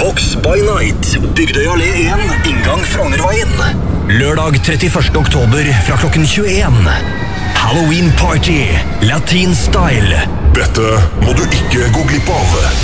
Box by Night, Bygdøy Allé 1, inngang Frognerveien. Lørdag 31. oktober fra klokken 21. Halloween Party, Latin Style. Dette må du ikke gå glipp av.